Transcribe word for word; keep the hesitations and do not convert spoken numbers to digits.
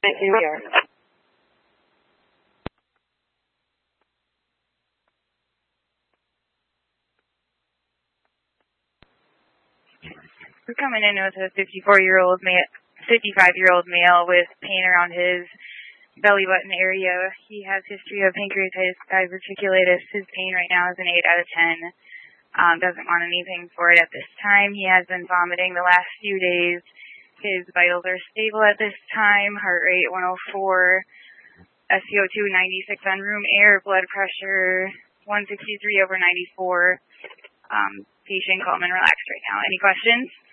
New York. We're coming in with a fifty-four-year-old male, fifty-five-year-old male with pain around his belly button area. He has history of pancreatitis diverticulitis. His pain right now is an eight out of ten. Um, doesn't want anything for it at this time. He has been vomiting the last few days. His vitals are stable at this time. Heart rate one oh four, S p O two ninety-six on room air, blood pressure one sixty-three over ninety-four. Um, patient calm and relaxed right now. Any questions?